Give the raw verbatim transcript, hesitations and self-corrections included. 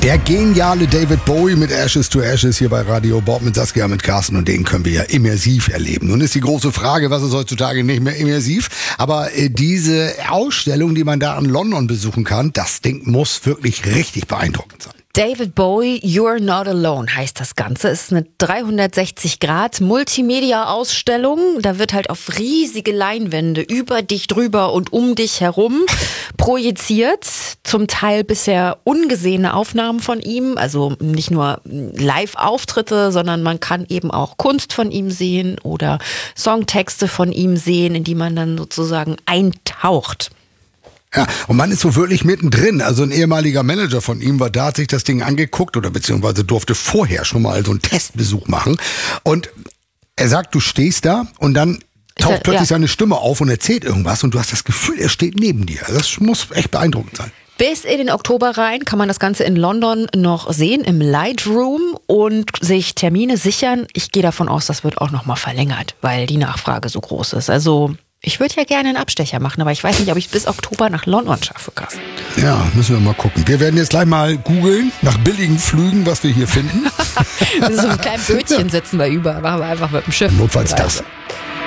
Der geniale David Bowie mit Ashes to Ashes hier bei Radio Bob mit Saskia, mit Carsten, und den können wir ja immersiv erleben. Nun ist die große Frage, was ist heutzutage nicht mehr immersiv? Aber äh, diese Ausstellung, die man da in London besuchen kann, das Ding muss wirklich richtig beeindruckend sein. David Bowie, You're Not Alone heißt das Ganze. Es ist eine dreihundertsechzig Grad Multimedia-Ausstellung. Da wird halt auf riesige Leinwände über dich drüber und um dich herum projiziert. Zum Teil bisher ungesehene Aufnahmen von ihm. Also nicht nur Live-Auftritte, sondern man kann eben auch Kunst von ihm sehen oder Songtexte von ihm sehen, in die man dann sozusagen eintaucht. Ja, und man ist so wirklich mittendrin. Also ein ehemaliger Manager von ihm war da, hat sich das Ding angeguckt oder beziehungsweise durfte vorher schon mal so einen Testbesuch machen. Und er sagt, du stehst da und dann taucht er, plötzlich ja. seine Stimme auf und erzählt irgendwas und du hast das Gefühl, er steht neben dir. Das muss echt beeindruckend sein. Bis in den Oktober rein kann man das Ganze in London noch sehen, im Lightroom, und sich Termine sichern. Ich gehe davon aus, das wird auch noch mal verlängert, weil die Nachfrage so groß ist. Also ich würde ja gerne einen Abstecher machen, aber ich weiß nicht, ob ich bis Oktober nach London schaffe, Carsten. Ja, müssen wir mal gucken. Wir werden jetzt gleich mal googeln nach billigen Flügen, was wir hier finden. So ein kleines Bötchen sitzen wir über, machen wir einfach mit dem Schiff. Notfalls das.